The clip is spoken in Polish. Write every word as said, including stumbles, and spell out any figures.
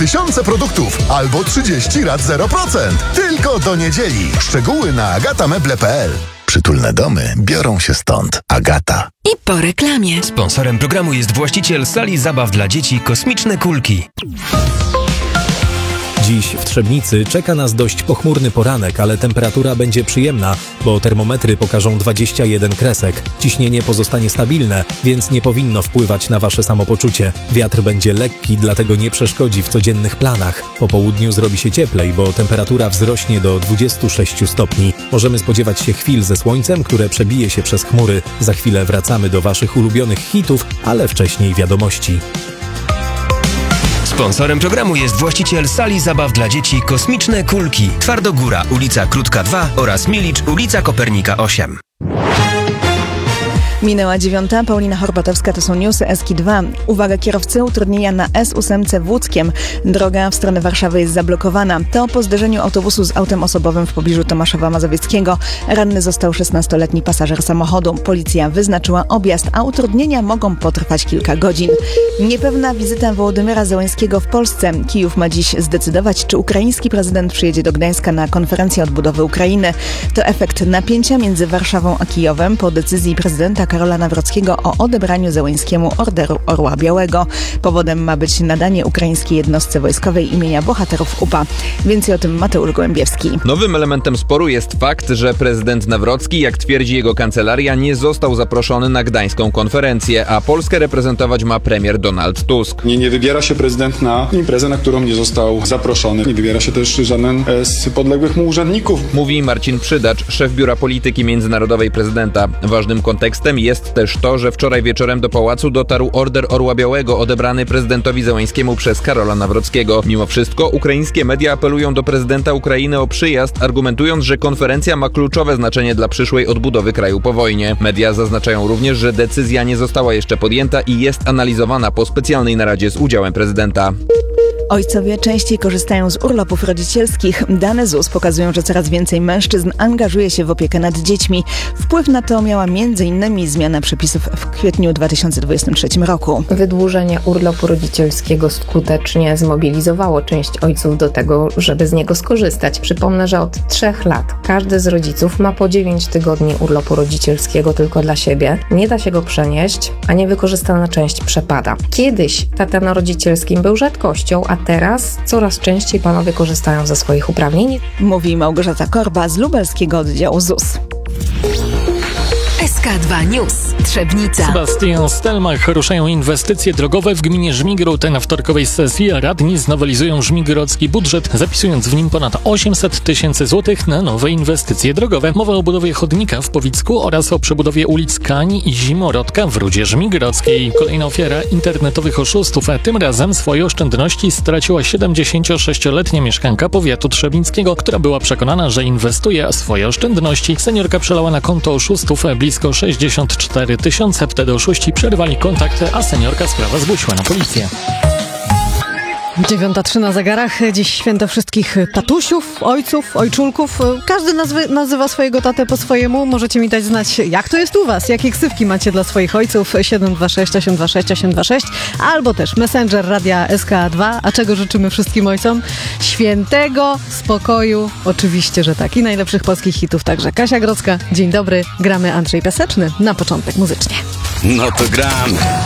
tysiące produktów albo trzydzieści rat zero procent. Tylko do niedzieli. Szczegóły na agatameble kropka p l. Przytulne domy biorą się stąd. Agata. I po reklamie. Sponsorem programu jest właściciel sali zabaw dla dzieci Kosmiczne Kulki. Dziś w Trzebnicy czeka nas dość pochmurny poranek, ale temperatura będzie przyjemna, bo termometry pokażą dwadzieścia jeden kresek. Ciśnienie pozostanie stabilne, więc nie powinno wpływać na wasze samopoczucie. Wiatr będzie lekki, dlatego nie przeszkodzi w codziennych planach. Po południu zrobi się cieplej, bo temperatura wzrośnie do dwudziestu sześciu stopni. Możemy spodziewać się chwil ze słońcem, które przebije się przez chmury. Za chwilę wracamy do waszych ulubionych hitów, ale wcześniej wiadomości. Sponsorem programu jest właściciel sali zabaw dla dzieci Kosmiczne Kulki. Twardogóra, ulica Krótka dwa oraz Milicz, ulica Kopernika osiem. Minęła dziewiąta, Paulina Horbatowska, to są newsy S K dwa. Uwaga kierowcy, utrudnienia na S osiem w Łódzkiem. Droga w stronę Warszawy jest zablokowana. To po zderzeniu autobusu z autem osobowym w pobliżu Tomaszowa Mazowieckiego. Ranny został szesnastoletni pasażer samochodu. Policja wyznaczyła objazd, a utrudnienia mogą potrwać kilka godzin. Niepewna wizyta Wołodymyra Zełenskiego w Polsce. Kijów ma dziś zdecydować, czy ukraiński prezydent przyjedzie do Gdańska na konferencję odbudowy Ukrainy. To efekt napięcia między Warszawą a Kijowem po decyzji prezydenta Karola Nawrockiego o odebraniu Zełenskiemu Orderu Orła Białego. Powodem ma być nadanie ukraińskiej jednostce wojskowej imienia bohaterów U P A. Więcej o tym Mateusz Gołębiewski. Nowym elementem sporu jest fakt, że prezydent Nawrocki, jak twierdzi jego kancelaria, nie został zaproszony na gdańską konferencję, a Polskę reprezentować ma premier Donald Tusk. Nie, nie wybiera się prezydent na imprezę, na którą nie został zaproszony. Nie wybiera się też żaden z podległych mu urzędników. Mówi Marcin Przydacz, szef Biura Polityki Międzynarodowej prezydenta. Ważnym kontekstem jest też to, że wczoraj wieczorem do pałacu dotarł order Orła Białego odebrany prezydentowi Zełenskiemu przez Karola Nawrockiego. Mimo wszystko ukraińskie media apelują do prezydenta Ukrainy o przyjazd, argumentując, że konferencja ma kluczowe znaczenie dla przyszłej odbudowy kraju po wojnie. Media zaznaczają również, że decyzja nie została jeszcze podjęta i jest analizowana po specjalnej naradzie z udziałem prezydenta. Ojcowie częściej korzystają z urlopów rodzicielskich. Dane Z U S pokazują, że coraz więcej mężczyzn angażuje się w opiekę nad dziećmi. Wpływ na to miała między innymi zmiana przepisów w kwietniu dwa tysiące dwudziestym trzecim roku. Wydłużenie urlopu rodzicielskiego skutecznie zmobilizowało część ojców do tego, żeby z niego skorzystać. Przypomnę, że od trzech lat każdy z rodziców ma po dziewięć tygodni urlopu rodzicielskiego tylko dla siebie. Nie da się go przenieść, a niewykorzystana część przepada. Kiedyś tata na rodzicielskim był rzadkością, a teraz coraz częściej panowie korzystają ze swoich uprawnień. Mówi Małgorzata Korba z lubelskiego oddziału Z U S. S K dwa News. Trzebnica. Sebastian Stelmach ruszają inwestycje drogowe w gminie Żmigród. Na wtorkowej sesji radni znowelizują żmigrodzki budżet, zapisując w nim ponad osiemset tysięcy złotych na nowe inwestycje drogowe. Mowa o budowie chodnika w Powicku oraz o przebudowie ulic Kani i Zimorodka w Rudzie Żmigrodzkiej. Kolejna ofiara internetowych oszustów, a tym razem swoje oszczędności straciła siedemdziesięciosześcioletnia mieszkanka powiatu trzebnickiego, która była przekonana, że inwestuje swoje oszczędności. Seniorka przelała na konto oszustów blisko sześćdziesiąt cztery tysiące. Wtedy oszuści przerwali kontakt, a seniorka sprawę zgłosiła na policję. dziewiąta trzy na zegarach. Dziś święto wszystkich tatusiów, ojców, ojczulków. Każdy nazwy, nazywa swojego tatę po swojemu. Możecie mi dać znać, jak to jest u was, jakie ksywki macie dla swoich ojców. siedem dwa sześć osiem dwa sześć osiem dwa sześć albo też Messenger Radia S K dwa. A czego życzymy wszystkim ojcom? Świętego spokoju. Oczywiście, że tak. I najlepszych polskich hitów także. Kasia Grodzka, dzień dobry. Gramy Andrzej Piaseczny na początek muzycznie. No to gramy.